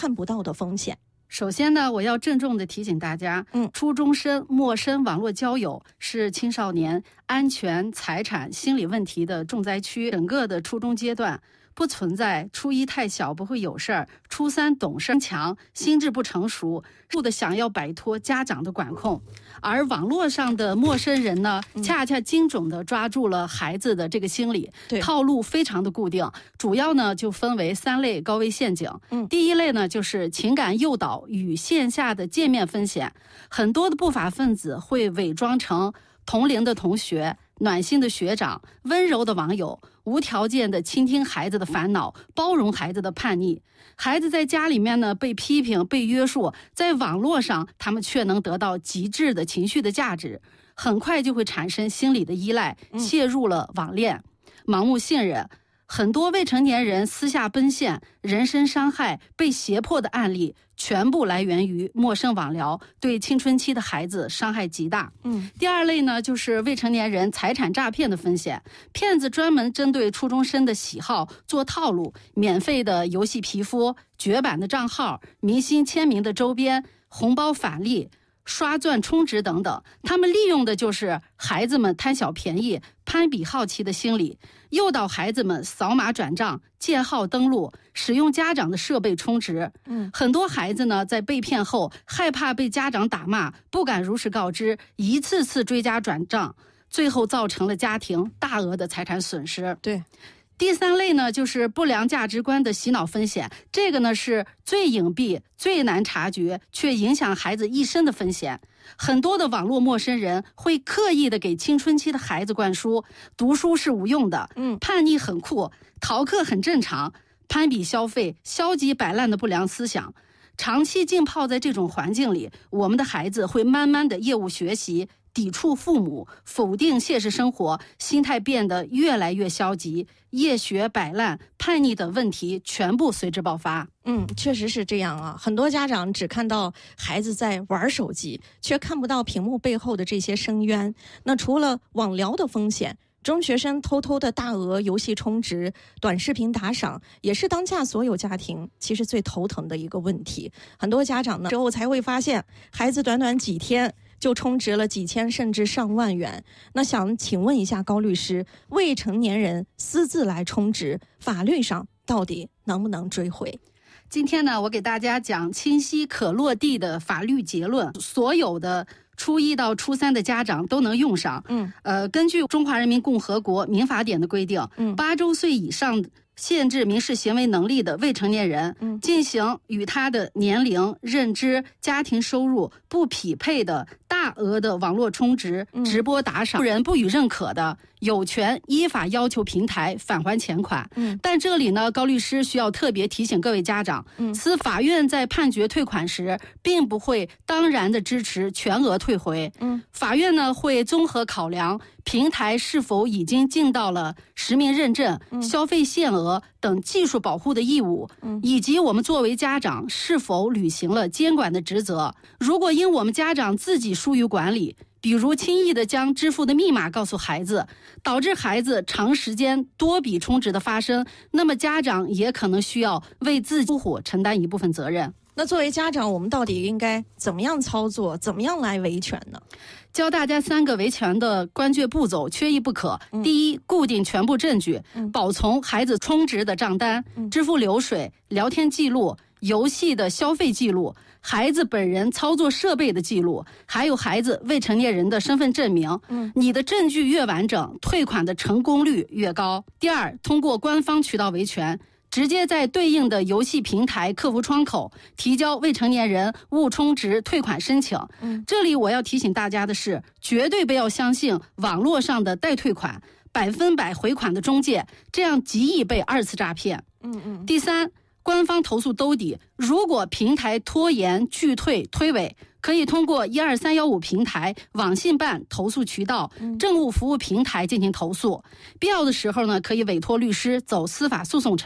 看不到的风险？ 首先呢，我要郑重地提醒大家，初中生陌生网络交友是青少年安全、财产、心理问题的重灾区。整个的初中阶段不存在初一太小不会有事儿，初三懂事强，心智不成熟，想要摆脱家长的管控。而网络上的陌生人呢，恰恰精准地抓住了孩子的这个心理，套路非常的固定，主要呢就分为3类高危陷阱。第一类呢就是情感诱导与线下的见面风险，很多的不法分子会伪装成同龄的同学、暖心的学长、温柔的网友，无条件的倾听孩子的烦恼，包容孩子的叛逆。孩子在家里面呢被批评、被约束，在网络上他们却能得到极致的情绪的价值，很快就会产生心理的依赖，陷入了网恋，盲目信任。很多未成年人私下奔现、人身伤害、被胁迫的案例，全部来源于陌生网聊，对青春期的孩子伤害极大。第二类呢，就是未成年人财产诈骗的风险。骗子专门针对初中生的喜好做套路，免费的游戏皮肤、绝版的账号、明星签名的周边、红包返利、刷钻充值等等，他们利用的就是孩子们贪小便宜、攀比好奇的心理，诱导孩子们扫码转账、建号登录、使用家长的设备充值。很多孩子呢，在被骗后害怕被家长打骂，不敢如实告知，一次次追加转账，最后造成了家庭大额的财产损失。 对。 第3类呢，就是不良价值观的洗脑风险，这个呢是最隐蔽、最难察觉，却影响孩子一生的风险。很多的网络陌生人会刻意的给青春期的孩子灌输，读书是无用的，叛逆很酷，逃课很正常，攀比消费、消极摆烂的不良思想。长期浸泡在这种环境里，我们的孩子会慢慢的厌恶学习，抵触父母，否定现实生活，心态变得越来越消极，夜学、摆烂、叛逆等问题全部随之爆发。 确实是这样啊。很多家长只看到孩子在玩手机，却看不到屏幕背后的这些深渊。那除了网聊的风险，中学生偷偷的大额游戏充值、短视频打赏，也是当下所有家庭其实最头疼的一个问题。很多家长呢之后才会发现，孩子短短几天就充值了几千甚至上万元。那想请问一下高律师，未成年人私自来充值，法律上到底能不能追回？ 今天呢，我给大家讲清晰可落地的法律结论，所有的初1到初3的家长都能用上。根据《中华人民共和国民法典》的规定，8周岁以上限制民事行为能力的未成年人，进行与他的年龄、认知、家庭收入不匹配的大额的网络充值、直播打赏，人不予认可的，有权依法要求平台返还钱款。但这里呢，高律师需要特别提醒各位家长，司法院在判决退款时，并不会当然的支持全额退回。法院呢会综合考量平台是否已经尽到了实名认证、消费限额等技术保护的义务，以及我们作为家长是否履行了监管的职责。如果因我们家长自己疏于管理，比如轻易的将支付的密码告诉孩子，导致孩子长时间多笔充值的发生，那么家长也可能需要为自己疏忽承担一部分责任。 那作为家长，我们到底应该怎么样操作，怎么样来维权呢？ 教大家3个维权的关键步骤，缺一不可。第一，固定全部证据，保存孩子充值的账单、支付流水、聊天记录、游戏的消费记录、孩子本人操作设备的记录，还有孩子未成年人的身份证明。你的证据越完整，退款的成功率越高。第二，通过官方渠道维权，直接在对应的游戏平台客服窗口提交未成年人误充值退款申请。这里我要提醒大家的是，绝对不要相信网络上的代退款、100%回款的中介，这样极易被2次诈骗。第三，官方投诉兜底，如果平台拖延、拒退、推诿，可以通过12315平台、网信办投诉渠道、政务服务平台进行投诉。必要的时候呢，可以委托律师走司法诉讼程序。